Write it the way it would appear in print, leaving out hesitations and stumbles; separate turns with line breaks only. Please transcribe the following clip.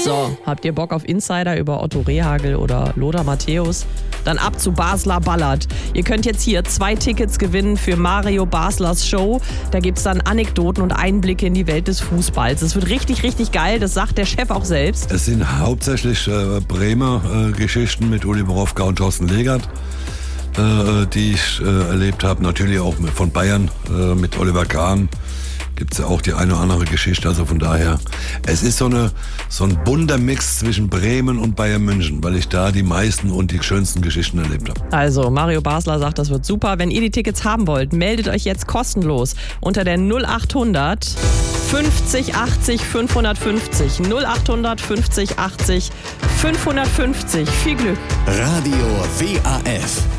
So, habt ihr Bock auf Insider über Otto Rehhagel oder Lothar Matthäus? Dann ab zu Basler Ballert. Ihr könnt jetzt hier 2 Tickets gewinnen für Mario Baslers Show. Da gibt's dann Anekdoten und Einblicke in die Welt des Fußballs. Es wird richtig, richtig geil, das sagt der Chef auch selbst.
Es sind hauptsächlich Bremer Geschichten mit Uli Borowka und Thorsten Legert, die ich erlebt habe. Natürlich auch von Bayern mit Oliver Kahn. Gibt es ja auch die eine oder andere Geschichte, also von daher. Es ist so ein bunter Mix zwischen Bremen und Bayern München, weil ich da die meisten und die schönsten Geschichten erlebt habe.
Also, Mario Basler sagt, das wird super. Wenn ihr die Tickets haben wollt, meldet euch jetzt kostenlos unter der 0800 50 80 550. 0800 50 80 550. Viel Glück.
Radio WAF.